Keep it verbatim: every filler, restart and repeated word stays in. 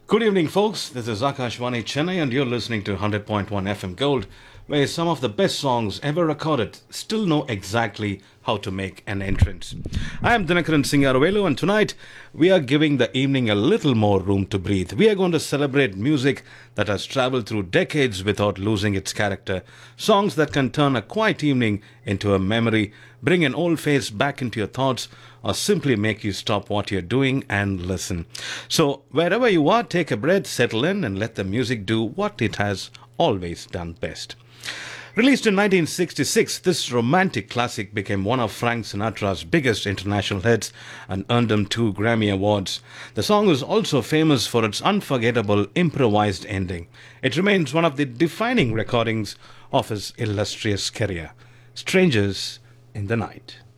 Good evening, folks. This is Akashvani Chennai, and you're listening to one hundred point one F M Gold, where some of the best songs ever recorded still know exactly how to make an entrance. I am Dinakaran Singaravelu, and tonight we are giving the evening a little more room to breathe. We are going to celebrate music that has traveled through decades without losing its character, songs that can turn a quiet evening into a memory, bring an old face back into your thoughts, or simply make you stop what you're doing and listen. So, wherever you are, take a breath, settle in, and let the music do what it has always done best. Released in nineteen sixty-six, this romantic classic became one of Frank Sinatra's biggest international hits and earned him two Grammy Awards. The song is also famous for its unforgettable improvised ending. It remains one of the defining recordings of his illustrious career. Strangers in the Night.